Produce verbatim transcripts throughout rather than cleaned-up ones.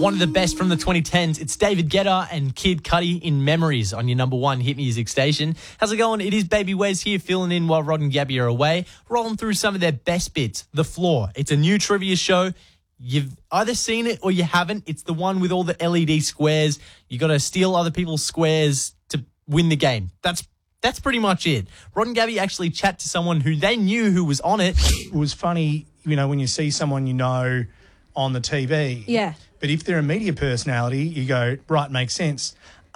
One of the best from the twenty tens. It's David Guetta and Kid Cudi in Memories on your number one hit music station. How's it going? It is Baby Wes here, filling in while Rod and Gabby are away, rolling through some of their best bits. The Floor. It's a new trivia show. You've either seen it or you haven't. It's the one with all the L E D squares. You got to steal other people's squares to win the game. That's that's pretty much it. Rod and Gabby actually chat to someone who they knew who was on it. It was funny, you know, when you see someone you know on the T V. Yeah. But if they're a media personality, you go, right, makes sense.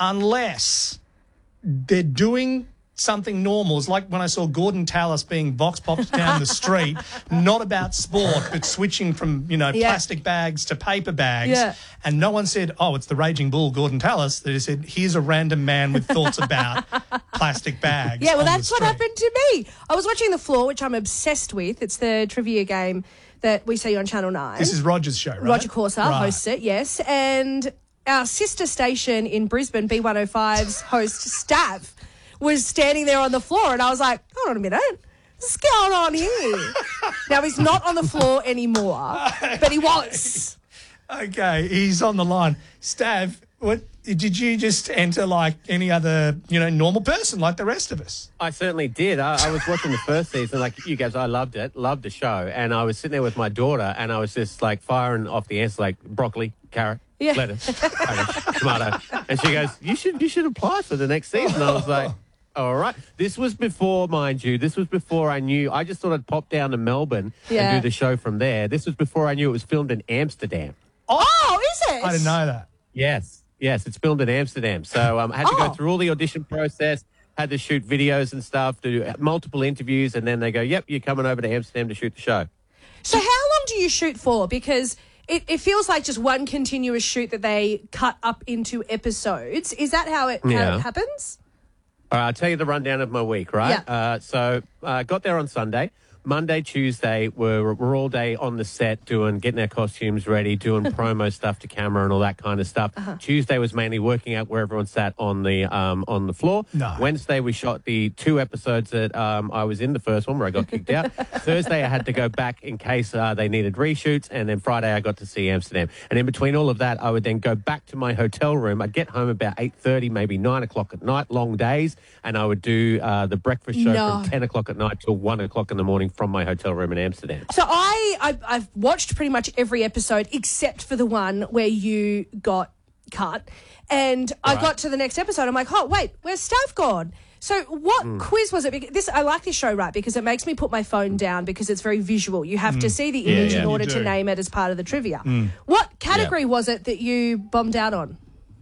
Unless they're doing something normal. It's like when I saw Gordon Tallis being vox popped down the street, not about sport, but switching from, you know, Yeah. plastic bags to paper bags. Yeah. And no one said, oh, it's the Raging Bull, Gordon Tallis. They said, here's a random man with thoughts about plastic bags. Yeah, well, on the that's what street. happened to me. I was watching The Floor, which I'm obsessed with. It's the trivia game that we see on Channel nine. This is Roger's show, right? Roger Corser Right. hosts it, yes. And our sister station in Brisbane, B one oh five's host, Stav, was standing there on the floor. And I was like, hold on a minute. What's going on here? Now, he's not on the floor anymore, but he was. Okay, he's on the line. Stav, what did you just enter like any other, you know, normal person like the rest of us? I certainly did. I, I was watching the first season, like you guys. I loved it, loved the show, and I was sitting there with my daughter, and I was just like firing off the answers, like broccoli, carrot, Yeah. lettuce, radish, tomato, and she goes, "You should, you should apply for the next season." I was like, "All right." This was before, mind you, this was before I knew. I just thought I'd pop down to Melbourne Yeah. and do the show from there. This was before I knew it was filmed in Amsterdam. Oh, is it? I didn't know that. Yes, yes, it's filmed in Amsterdam. So um, I had to Oh. go through all the audition process, had to shoot videos and stuff, do multiple interviews, and then they go, yep, you're coming over to Amsterdam to shoot the show. So how long do you shoot for? Because it, it feels like just one continuous shoot that they cut up into episodes. Is that how it, how Yeah. it happens? All right, I'll tell you the rundown of my week, right? Yeah. Uh, so I uh, got there on Sunday. Monday, Tuesday, we're, we're all day on the set doing, getting our costumes ready, doing promo stuff to camera and all that kind of stuff. Uh-huh. Tuesday was mainly working out where everyone sat on the um, on the floor. No. Wednesday, we shot the two episodes that um, I was in, the first one where I got kicked out. Thursday, I had to go back in case uh, they needed reshoots. And then Friday, I got to see Amsterdam. And in between all of that, I would then go back to my hotel room. I'd get home about eight thirty, maybe nine o'clock at night, long days. And I would do uh, the breakfast show No. from ten o'clock at night till one o'clock in the morning from my hotel room in Amsterdam. So I, I I've watched pretty much every episode except for the one where you got cut, and I Right. got to the next episode. I'm like, oh wait, where's Stav gone? So what Hmm. quiz was it? Because this I like this show, right? Because it makes me put my phone down because it's very visual. You have to see the image yeah. in You order to do. name it as part of the trivia. What category was it that you bombed out on?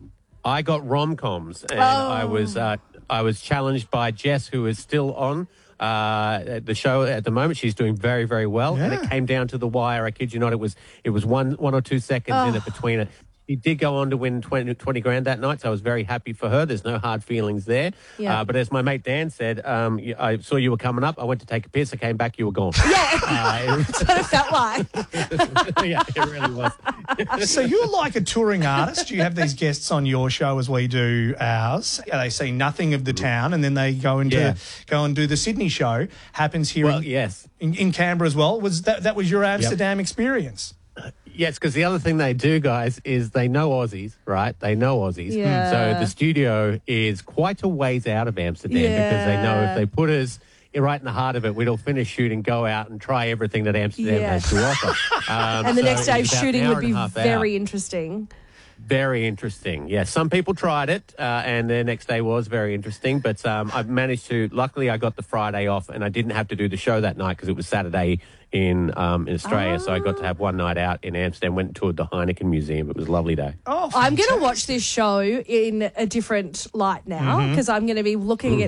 I got rom-coms, and Oh. I was uh, I was challenged by Jess, who is still on uh, at the show at the moment. She's doing very, very well, and it Yeah. came down to the wire. I kid you not, it was it was one one or two seconds in it between it. She did go on to win twenty, twenty grand that night, so I was very happy for her. There's no hard feelings there. Yeah. Uh, but as my mate Dan said, um, y- I saw you were coming up. I went to take a piss. I came back. You were gone. Yeah, Uh, that's what it felt like. it, yeah, it really was. So you're like a touring artist. You have these guests on your show as we do ours. Yeah, they see nothing of the town, and then they go into Yeah. go and do the Sydney show. Happens here Well, in, yes. in, in Canberra as well. Was that that was your Amsterdam experience? Yes, because the other thing they do, guys, is they know Aussies, right? They know Aussies. Yeah. So the studio is quite a ways out of Amsterdam because they know Yeah. if they put us right in the heart of it, we'd all finish shooting, go out and try everything that Amsterdam Yeah. has to offer. Um, And the so next it day was about an shooting hour would and a be half out. very interesting. Very interesting. Yeah, some people tried it, uh, and the next day was very interesting. But um, I've managed to. Luckily, I got the Friday off, and I didn't have to do the show that night because it was Saturday in um, in Australia. So I got to have one night out in Amsterdam. Went and toured the Heineken Museum. It was a lovely day. Oh, I'm going to fantastic. watch this show in a different light now because I'm going to be looking at